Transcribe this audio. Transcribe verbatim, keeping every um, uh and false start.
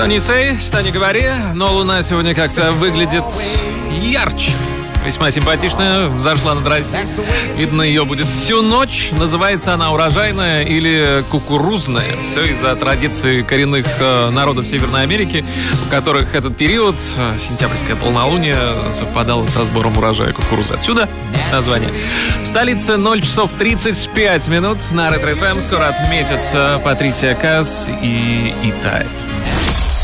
Что не сей, что не говори, но луна сегодня как-то выглядит ярче. Весьма симпатичная, взошла над Россией. Видно, ее будет всю ночь. Называется она урожайная или кукурузная. Все из-за традиций коренных народов Северной Америки, у которых этот период, сентябрьское полнолуние, совпадало со сбором урожая кукурузы. Отсюда название. В столице ноль часов тридцать пять минут. На Ретро эф эм скоро отметятся Патрисия Каас и Итай.